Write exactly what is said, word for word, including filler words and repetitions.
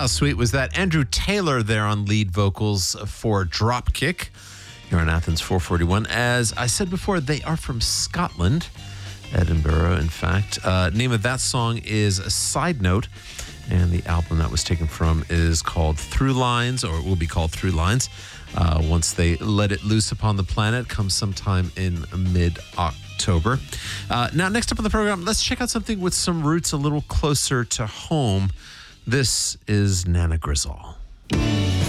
How sweet was that? Andrew Taylor there on lead vocals for Dropkick here in Athens four forty-one. As I said before, they are from Scotland, Edinburgh, in fact. Uh, name of that song is A Side Note, and the album that was taken from is called Through Lines, or it will be called Through Lines, uh, once they let it loose upon the planet, comes sometime in mid-October. Uh, now, next up on the program, let's check out something with some roots a little closer to home. This is Nana Grizzle.